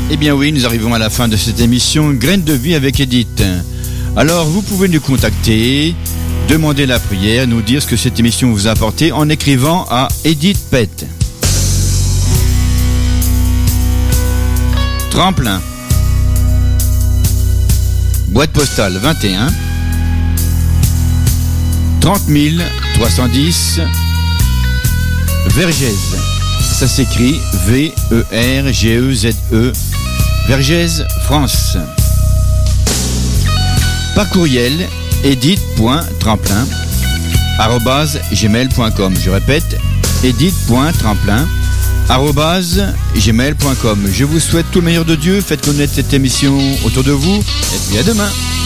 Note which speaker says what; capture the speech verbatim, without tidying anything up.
Speaker 1: Eh bien oui, nous arrivons à la fin de cette émission Graines de vie avec Edith. Alors vous pouvez nous contacter, demander la prière, nous dire ce que cette émission vous a apporté en écrivant à Edith Pett. Tremplin. Boîte postale vingt et un trente mille trois cent dix Vergès. Ça s'écrit V E R G E Z E, Vergès, France. Par courriel, edith.tremplin arobase gmail point com. Je répète, edith.tremplin arobase gmail point com. Je vous souhaite tout le meilleur de Dieu. Faites connaître cette émission autour de vous. Et puis à demain.